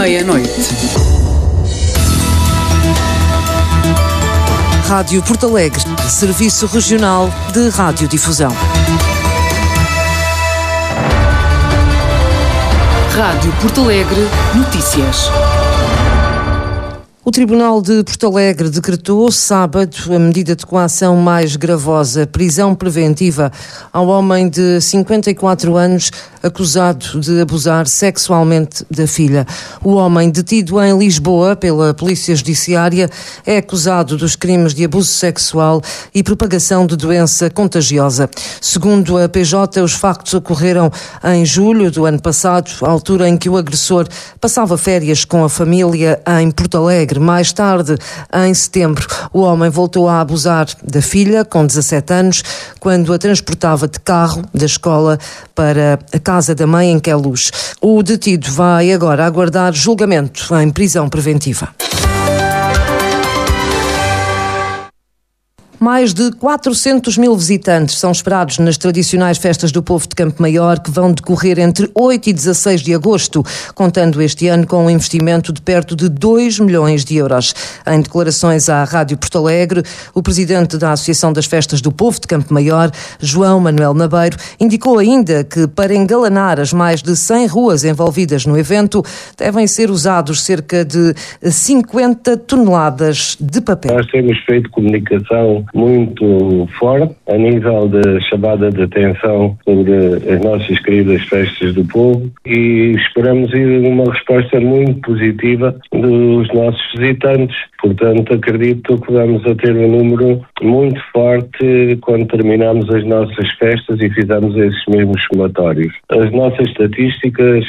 meia-noite. Rádio Porto Alegre, Serviço Regional de Radiodifusão. Rádio Porto Alegre, notícias. O Tribunal de Porto Alegre decretou sábado a medida de coação mais gravosa, prisão preventiva ao homem de 54 anos acusado de abusar sexualmente da filha. O homem, detido em Lisboa pela Polícia Judiciária, é acusado dos crimes de abuso sexual e propagação de doença contagiosa. Segundo a PJ, os factos ocorreram em julho do ano passado, à altura em que o agressor passava férias com a família em Porto Alegre. Mais tarde, em setembro, o homem voltou a abusar da filha, com 17 anos, quando a transportava de carro da escola para a casa da mãe em Queluz. O detido vai agora aguardar julgamento em prisão preventiva. Mais de 400 mil visitantes são esperados nas tradicionais festas do povo de Campo Maior, que vão decorrer entre 8 e 16 de agosto, contando este ano com um investimento de perto de 2 milhões de euros. Em declarações à Rádio Porto Alegre, o presidente da Associação das Festas do Povo de Campo Maior, João Manuel Nabeiro, indicou ainda que, para engalanar as mais de 100 ruas envolvidas no evento, devem ser usados cerca de 50 toneladas de papel. Nós temos feito comunicação muito forte a nível da chamada de atenção sobre as nossas queridas festas do povo e esperamos uma resposta muito positiva dos nossos visitantes. Portanto, acredito que vamos a ter um número muito forte quando terminarmos as nossas festas e fizermos esses mesmos somatórios. As nossas estatísticas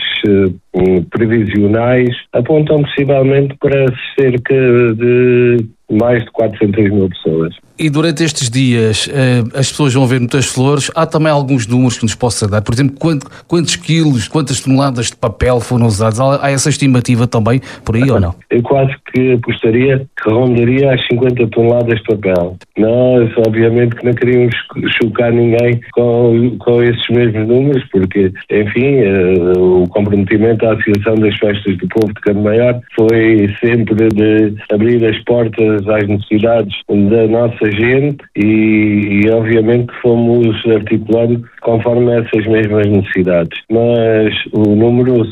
previsionais apontam possivelmente para cerca de mais de 400 mil pessoas. E durante estes dias as pessoas vão ver muitas flores. Há também alguns números que nos possa dar. Por exemplo, quantos quilos, quantas toneladas de papel foram usados? Há essa estimativa também por aí ou não? Eu quase que apostaria que rondaria as 50 toneladas de papel. Nós, obviamente, que não queríamos chocar ninguém com esses mesmos números, porque, enfim, o comprometimento da Associação das Festas do Povo de Campo Maior foi sempre de abrir as portas às necessidades da nossa gente e obviamente fomos articulando conforme essas mesmas necessidades. Mas o número,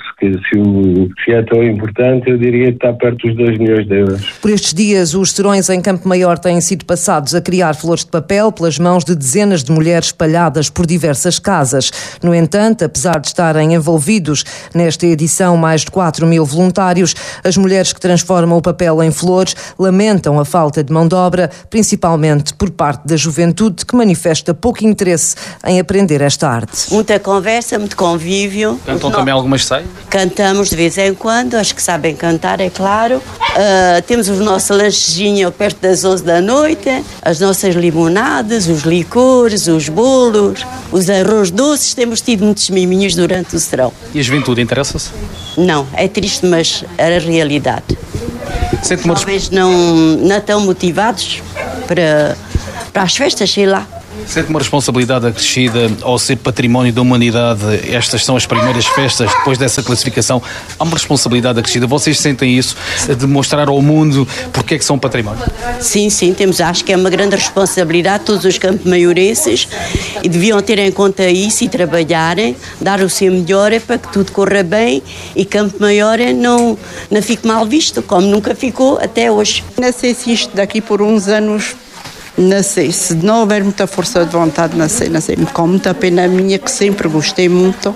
se é tão importante, eu diria que está perto dos 2 milhões de euros. Por estes dias, os serões em Campo Maior têm sido passados a criar flores de papel pelas mãos de dezenas de mulheres espalhadas por diversas casas. No entanto, apesar de estarem envolvidos nesta edição mais de 4 mil voluntários, as mulheres que transformam o papel em flores lamentam a falta de mão de obra, principalmente por parte da juventude, que manifesta pouco interesse em aprender esta arte. Muita conversa, muito convívio. Cantam também algumas saem? Cantamos de vez em quando, acho que sabem cantar, é claro. Temos o nosso lanchinho perto das 11 da noite, as nossas limonadas, os licores, os bolos, os arroz doces. Temos tido muitos miminhos durante o serão. E a juventude interessa-se? Não, é triste, mas era a realidade. Os jovens não estão motivados para as festas, sei lá. Sente uma responsabilidade acrescida ao ser património da humanidade. Estas são as primeiras festas depois dessa classificação. Há uma responsabilidade acrescida. Vocês sentem isso, de mostrar ao mundo porque é que são património? Sim, acho que é uma grande responsabilidade todos os campo-maiorenses e deviam ter em conta isso e trabalharem, dar o seu melhor para que tudo corra bem e Campo Maior não fique mal visto, como nunca ficou até hoje. Não sei se isto daqui por uns anos, não sei, se não houver muita força de vontade, não sei, com muita pena minha, que sempre gostei muito,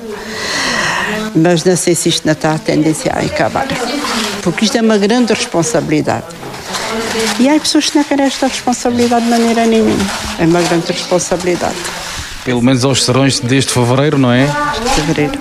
mas não sei se isto não está a tendência a acabar, porque isto é uma grande responsabilidade. E há pessoas que não querem esta responsabilidade de maneira nenhuma, é uma grande responsabilidade. Pelo menos aos serões deste fevereiro, não é? Fevereiro.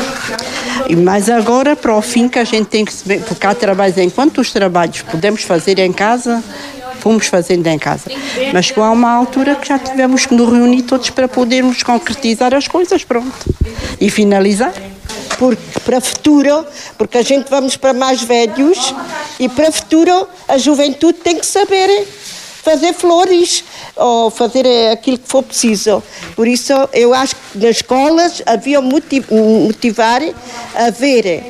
E mais agora, para o fim, que a gente tem que se ver, porque há trabalhos, enquanto os trabalhos podemos fazer em casa, fomos fazendo em casa. Mas chegou a uma altura que já tivemos que nos reunir todos para podermos concretizar as coisas, pronto. E finalizar. Porque para o futuro, porque a gente vamos para mais velhos, e para o futuro a juventude tem que saber fazer flores ou fazer aquilo que for preciso. Por isso eu acho que nas escolas havia motivar a ver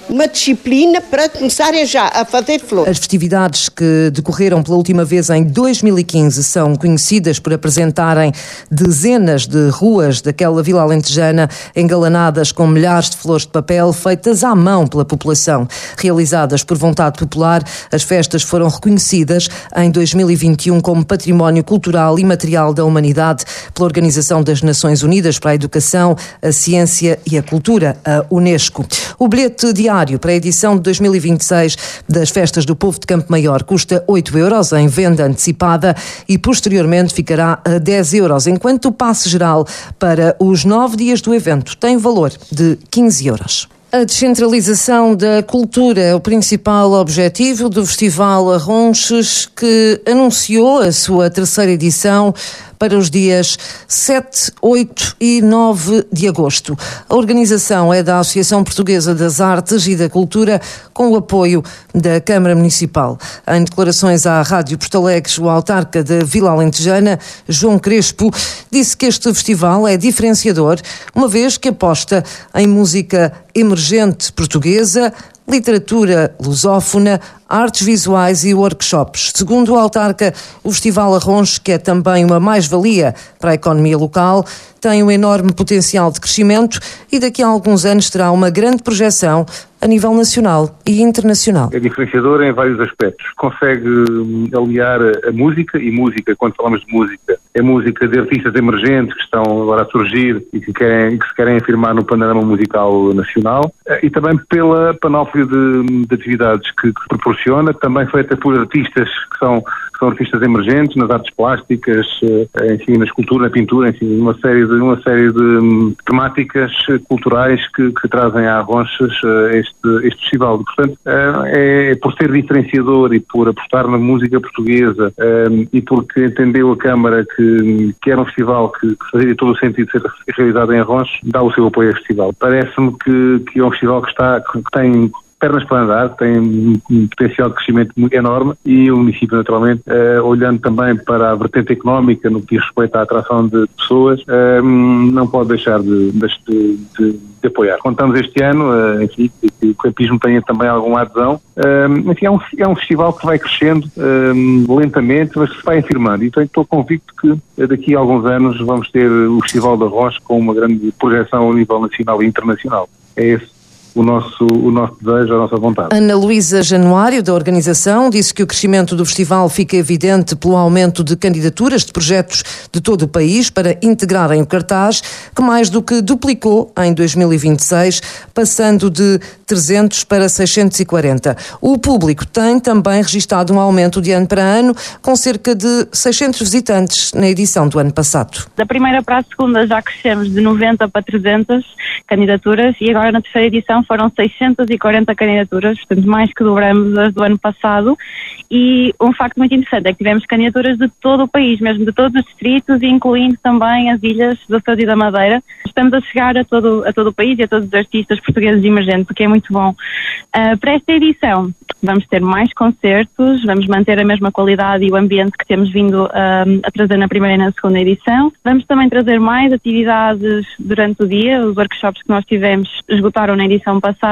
uma disciplina para começarem já a fazer flores. As festividades que decorreram pela última vez em 2015 são conhecidas por apresentarem dezenas de ruas daquela vila alentejana engalanadas com milhares de flores de papel feitas à mão pela população. Realizadas por vontade popular, as festas foram reconhecidas em 2021 como Património Cultural e Material da Humanidade pela Organização das Nações Unidas para a Educação, a Ciência e a Cultura, a Unesco. O bilhete diário para a edição de 2026 das Festas do Povo de Campo Maior custa 8 euros em venda antecipada e posteriormente ficará a 10 euros, enquanto o passe geral para os 9 dias do evento tem valor de 15 euros. A descentralização da cultura é o principal objetivo do Festival Arronches, que anunciou a sua terceira edição para os dias 7, 8 e 9 de agosto. A organização é da Associação Portuguesa das Artes e da Cultura, com o apoio da Câmara Municipal. Em declarações à Rádio Porto Alegre, o autarca da Vila Alentejana, João Crespo, disse que este festival é diferenciador, uma vez que aposta em música emergente portuguesa, literatura lusófona, artes visuais e workshops. Segundo o autarca, o Festival Arronches, que é também uma mais-valia para a economia local, tem um enorme potencial de crescimento e daqui a alguns anos terá uma grande projeção a nível nacional e internacional. É diferenciador em vários aspectos. Consegue aliar a música, e música, quando falamos de música, é música de artistas emergentes que estão agora a surgir e que se querem afirmar no panorama musical nacional, e também pela panóplia de atividades que proporciona, também feita por artistas que são artistas emergentes nas artes plásticas, enfim, na escultura, na pintura, enfim, uma série de temáticas culturais que trazem a Arronches este festival. Portanto, é por ser diferenciador e por apostar na música portuguesa, e porque entendeu a Câmara que era um festival que fazia todo o sentido de ser realizado em Arronches, dá o seu apoio ao festival. Parece-me que é um festival que tem pernas para andar, tem um potencial de crescimento enorme, e o município, naturalmente, olhando também para a vertente económica no que diz respeito à atração de pessoas, não pode deixar de apoiar. Contamos este ano, enfim, que o campismo tenha também alguma adesão. Enfim, é um festival que vai crescendo lentamente, mas que se vai afirmando. Então estou convicto que daqui a alguns anos vamos ter o Festival de Arronches com uma grande projeção ao nível nacional e internacional. É esse o nosso desejo, a nossa vontade. Ana Luísa Januário, da organização, disse que o crescimento do festival fica evidente pelo aumento de candidaturas de projetos de todo o país para integrarem o cartaz, que mais do que duplicou em 2026, passando de 300 para 640. O público tem também registado um aumento de ano para ano, com cerca de 600 visitantes na edição do ano passado. Da primeira para a segunda já crescemos de 90 para 300 candidaturas, e agora na terceira edição foram 640 candidaturas, portanto mais que dobramos as do ano passado. E um facto muito interessante é que tivemos candidaturas de todo o país, mesmo de todos os distritos, incluindo também as ilhas do Açores e da Madeira. Estamos a chegar a todo o país e a todos os artistas portugueses emergentes, o que é muito bom. Para esta edição vamos ter mais concertos, vamos manter a mesma qualidade e o ambiente que temos vindo a trazer na primeira e na segunda edição. Vamos também trazer mais atividades durante o dia. Os workshops que nós tivemos esgotaram na edição passada.